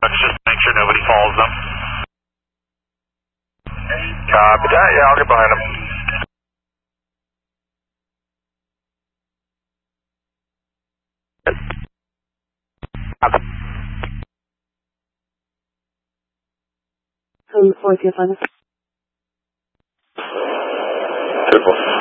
Let's just make sure nobody follows them. Copy that. Yeah, I'll get behind them. Home 40 5. Beautiful.